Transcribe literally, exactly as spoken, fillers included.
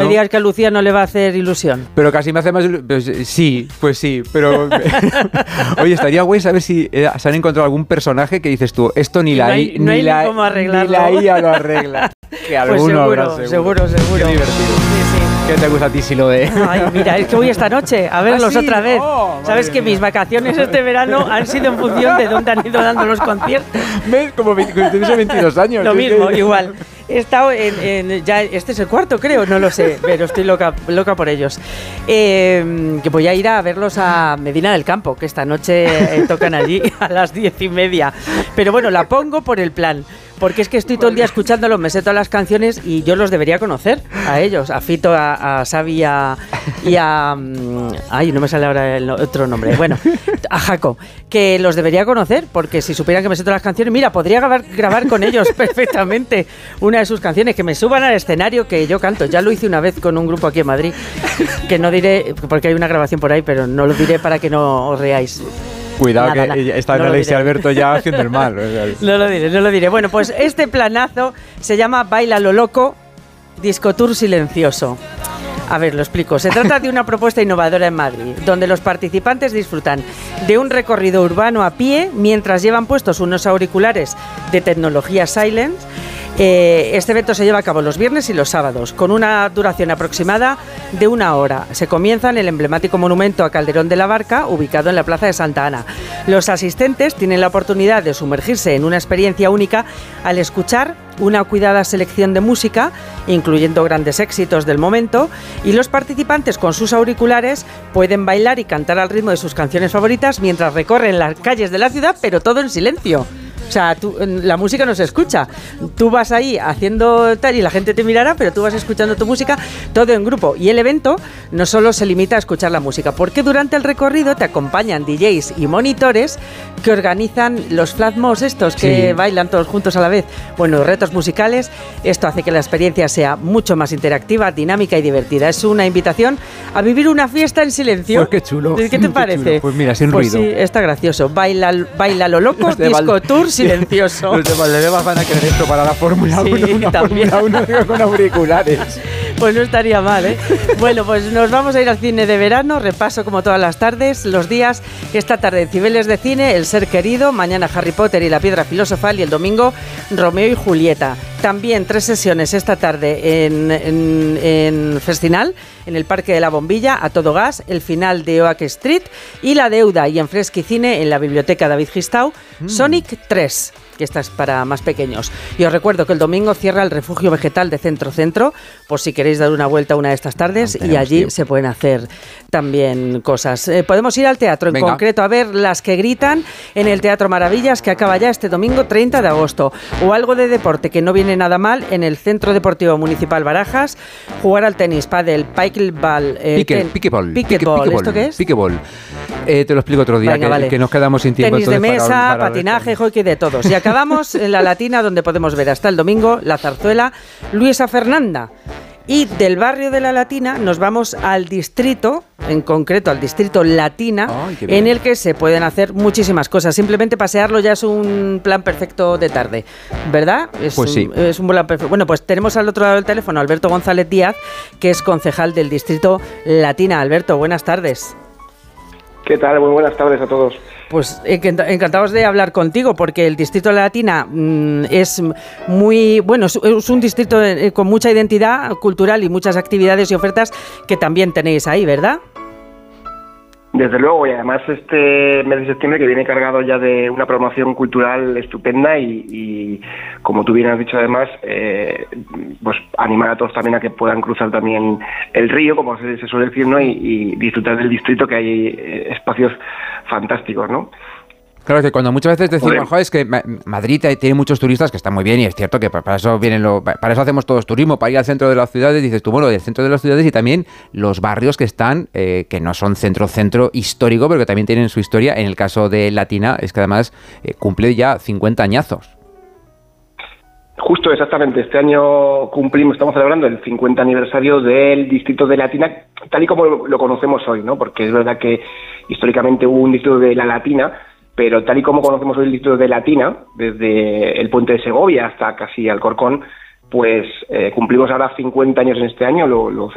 digas que a Lucía no le va a hacer ilusión. Pero casi me hace más ilusión. Pues, sí, pues sí, pero... Oye, estaría guay saber si eh, se han encontrado alún personaje que dices tú, esto ni y la no hay, I, no ni, hay la, ni cómo arreglarlo. Ni la I A lo arregla. Que alguno pues seguro, habrá, seguro, seguro, seguro. Qué divertido. Sí, sí. ¿Qué te gusta a ti si lo de...? Ay, mira, es que voy esta noche a verlos ¿Ah, sí? otra vez. Oh, Sabes que mía. mis vacaciones este verano han sido en función de dónde han ido dando los conciertos. ¿Ves? Como si tuviese veintidós años. Lo es mismo, que... igual. He estado en, en... ya este es el cuarto, creo, no lo sé, pero estoy loca, loca por ellos. Eh, que voy a ir a verlos a Medina del Campo, que esta noche eh, tocan allí a las diez y media. Pero bueno, la pongo por el plan. Porque es que estoy todo el día escuchándolos, me sé todas las canciones y yo los debería conocer a ellos, a Fito, a, a Xavi a, y a... Ay, no me sale ahora el otro nombre. Bueno, a Jaco, que los debería conocer porque si supieran que me sé todas las canciones, mira, podría grabar, grabar con ellos perfectamente una de sus canciones, que me suban al escenario que yo canto. Ya lo hice una vez con un grupo aquí en Madrid, que no diré, porque hay una grabación por ahí, pero no lo diré para que no os reáis. Cuidado, nada, que nada. está No en lo Alexia diré. Alberto ya haciendo el mal. No lo diré, no lo diré. Bueno, pues este planazo se llama Baila lo Loco, Disco Tour Silencioso. A ver, lo explico. Se trata de una propuesta innovadora en Madrid, donde los participantes disfrutan de un recorrido urbano a pie mientras llevan puestos unos auriculares de tecnología Silence. Eh, este evento se lleva a cabo los viernes y los sábados, con una duración aproximada de una hora. Se comienza en el emblemático monumento a Calderón de la Barca, ubicado en la Plaza de Santa Ana. Los asistentes tienen la oportunidad de sumergirse en una experiencia única al escuchar una cuidada selección de música, incluyendo grandes éxitos del momento, y los participantes con sus auriculares pueden bailar y cantar al ritmo de sus canciones favoritas mientras recorren las calles de la ciudad, pero todo en silencio. O sea, tú, la música no se escucha. Tú vas ahí haciendo tal y la gente te mirará, pero tú vas escuchando tu música todo en grupo. Y el evento no solo se limita a escuchar la música, porque durante el recorrido te acompañan D Js y monitores que organizan los flat mobs estos que sí. bailan todos juntos a la vez. Bueno, retos musicales. Esto hace que la experiencia sea mucho más interactiva, dinámica y divertida. Es una invitación a vivir una fiesta en silencio. Pues qué chulo. ¿Qué te qué parece? Chulo. Pues mira, sin pues ruido. Sí, está gracioso. Baila, baila lo loco, disco tour silencioso. Los de Valdebebas van a querer esto para la Fórmula sí, uno, una también. Fórmula uno con auriculares. Pues no estaría mal, ¿eh? Bueno, pues nos vamos a ir al cine de verano, repaso como todas las tardes, los días, esta tarde Cibeles de Cine, El Ser Querido, mañana Harry Potter y la Piedra Filosofal y el domingo Romeo y Julieta. También tres sesiones esta tarde en, en, en Festinal, en el Parque de la Bombilla, a todo gas, el final de Oak Street y La Deuda, y en Fresqui Cine, en la Biblioteca David Gistau, mm. Sonic tres. Que esta es para más pequeños. Y os recuerdo que el domingo cierra el refugio vegetal de Centro Centro, por si queréis dar una vuelta una de estas tardes, no y allí tiempo. Se pueden hacer también cosas. Eh, podemos ir al teatro, en Venga. concreto a ver Las que gritan en el Teatro Maravillas, que acaba ya este domingo treinta de agosto. O algo de deporte, que no viene nada mal, en el Centro Deportivo Municipal Barajas, jugar al tenis, pádel, pickleball, eh, Pique, ten, piqueball, piqueball. Pique, ¿Esto qué es? Piqueball. Eh, te lo explico otro día, Venga, que, vale. que nos quedamos sin tiempo. Tenis de mesa, para, para patinaje, hockey, de todos. Y acabamos en la Latina, donde podemos ver hasta el domingo la zarzuela Luisa Fernanda. Y del barrio de la Latina nos vamos al distrito, en concreto al distrito Latina, Ay, en el que se pueden hacer muchísimas cosas. Simplemente pasearlo ya es un plan perfecto de tarde, ¿verdad? Es pues sí. Un, es un plan perfecto. Bueno, pues tenemos al otro lado del teléfono a Alberto González Díaz, que es concejal del distrito Latina. Alberto, buenas tardes. ¿Qué tal? Muy buenas tardes a todos. Pues encantados de hablar contigo, porque el Distrito de la Latina mmm, es muy, bueno, es, es un distrito de, con mucha identidad cultural y muchas actividades y ofertas que también tenéis ahí, ¿verdad? Desde luego, y además este mes de septiembre que viene cargado ya de una promoción cultural estupenda y, y como tú bien has dicho además, eh, pues animar a todos también a que puedan cruzar también el río, como se, se suele decir, ¿no? Y, y disfrutar del distrito, que hay eh, espacios fantásticos, ¿no? Claro, que cuando muchas veces decimos, joder, es que Madrid tiene muchos turistas, que están muy bien, y es cierto que para eso vienen lo, para eso hacemos todos turismo, para ir al centro de las ciudades, dices tú, bueno, del centro de las ciudades y también los barrios que están, eh, que no son centro-centro histórico, pero que también tienen su historia. En el caso de Latina, es que además eh, cumple ya cincuenta añazos. Justo, exactamente. Este año cumplimos, estamos celebrando el cincuenta aniversario del distrito de Latina, tal y como lo conocemos hoy, ¿no? Porque es verdad que históricamente hubo un distrito de la Latina, pero tal y como conocemos hoy el distrito de Latina, desde el puente de Segovia hasta casi Alcorcón, pues eh, cumplimos ahora cincuenta años en este año, lo, lo